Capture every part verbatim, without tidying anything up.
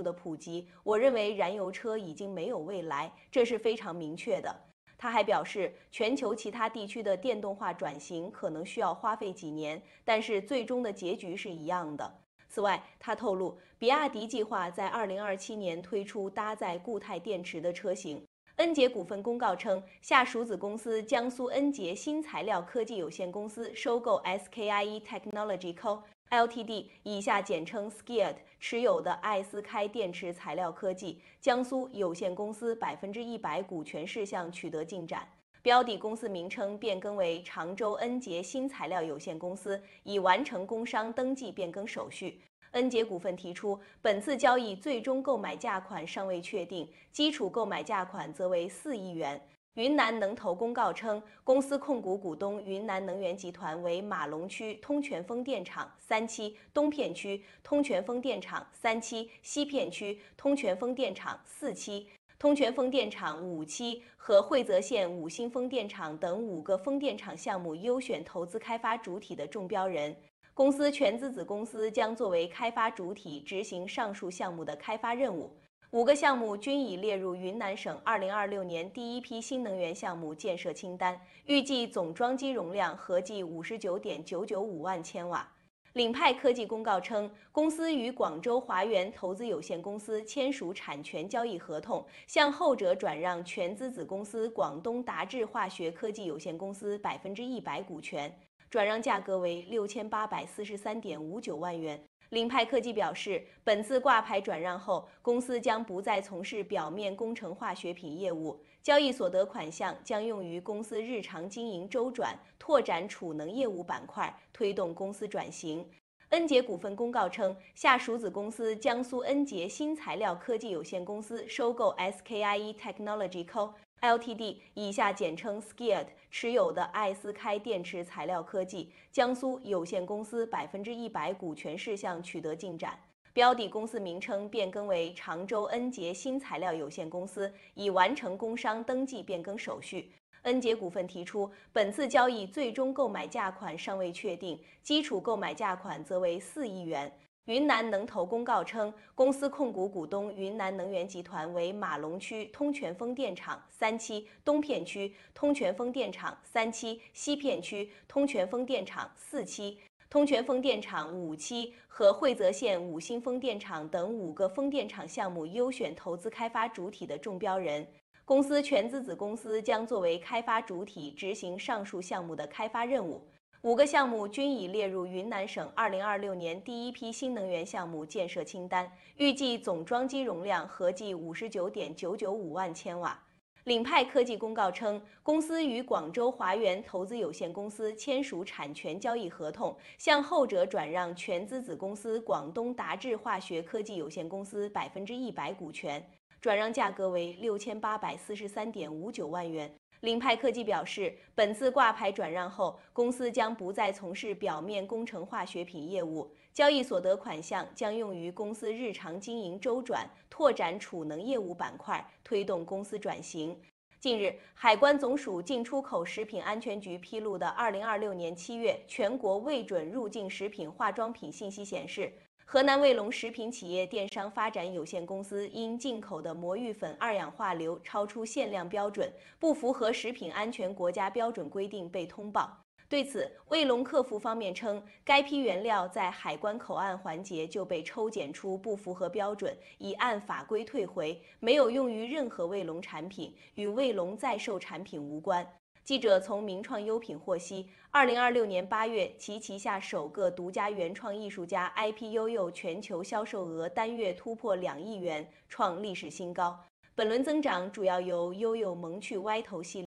的普及，我认为燃油车已经没有未来，这是非常明确的。他还表示，全球其他地区的电动化转型可能需要花费几年，但是最终的结局是一样的。此外，他透露，比亚迪计划在二零二七年推出搭载固态电池的车型。恩捷股份公告称，下属子公司江苏恩捷新材料科技有限公司收购 S K I E Technology Co. Ltd 以下简称 S K I E T 持有的艾斯开电池材料科技江苏有限公司百分之一百股权事项取得进展，标的公司名称变更为常州恩捷新材料有限公司，已完成工商登记变更手续。恩捷股份提出，本次交易最终购买价款尚未确定，基础购买价款则为四亿元。云南能投公告称，公司控股股东云南能源集团为马龙区通泉风电场三期、东片区通泉风电场三期、西片区通泉风电场四期、通泉风电场五期和惠泽县五星风电场等五个风电场项目优选投资开发主体的中标人。公司全资子公司将作为开发主体执行上述项目的开发任务。五个项目均已列入云南省二零二六年第一批新能源项目建设清单，预计总装机容量合计五十九点九九五万千瓦。领派科技公告称，公司与广州华源投资有限公司签署产权交易合同，向后者转让全资子公司广东达智化学科技有限公司百分之一百股权，转让价格为六千八百四十三点五九万元。领派科技表示，本次挂牌转让后，公司将不再从事表面工程化学品业务，交易所得款项将用于公司日常经营周转，拓展储能业务板块，推动公司转型。恩捷股份公告称，下属子公司江苏恩捷新材料科技有限公司收购 S K I E Technology Co. Ltd 以下简称 S K I E T 持有的艾斯开电池材料科技江苏有限公司百分之一百股权事项取得进展，标的公司名称变更为常州恩捷新材料有限公司，已完成工商登记变更手续。恩捷股份提出，本次交易最终购买价款尚未确定，基础购买价款则为四亿元。云南能投公告称，公司控股股东云南能源集团为马龙区通泉风电场三期、东片区通泉风电场三期、西片区通泉风电场四期、通泉风电场五期和惠泽县五星风电场等五个风电场项目优选投资开发主体的中标人。公司全资子公司将作为开发主体执行上述项目的开发任务。五个项目均已列入云南省二零二六年第一批新能源项目建设清单，预计总装机容量合计五十九点九九五万千瓦。领派科技公告称，公司与广州华源投资有限公司签署产权交易合同，向后者转让全资子公司广东达智化学科技有限公司百分之一百股权，转让价格为六千八百四十三点五九万元。领派科技表示，本次挂牌转让后，公司将不再从事表面工程化学品业务，交易所得款项将用于公司日常经营周转，拓展储能业务板块，推动公司转型。近日，海关总署进出口食品安全局披露的二零二六年七月全国未准入境食品化妆品信息显示，河南卫龙食品企业电商发展有限公司因进口的魔芋粉二氧化硫超出限量标准，不符合食品安全国家标准规定被通报。对此，卫龙客服方面称，该批原料在海关口岸环节就被抽检出不符合标准，已按法规退回，没有用于任何卫龙产品，与卫龙在售产品无关。记者从名创优品获悉，二零二六年八月，其旗下首个独家原创艺术家 I P 悠悠全球销售额单月突破两亿元，创历史新高。本轮增长主要由悠悠萌趣歪头系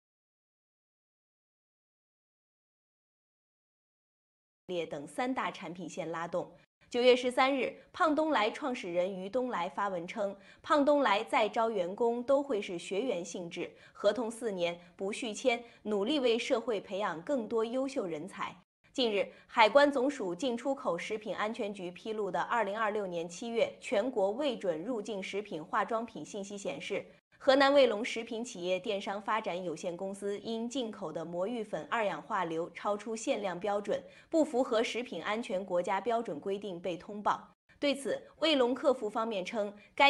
列等三大产品线拉动。九月十三日，胖东来创始人于东来发文称，胖东来再招员工都会是学员性质，合同四年不续签，努力为社会培养更多优秀人才。近日，海关总署进出口食品安全局披露的二零二六年七月全国未准入境食品化妆品信息显示，河南卫龙食品企业电商发展有限公司因进口的魔芋粉二氧化硫超出限量标准，不符合食品安全国家标准规定被通报。 对此，卫龙客服方面称，该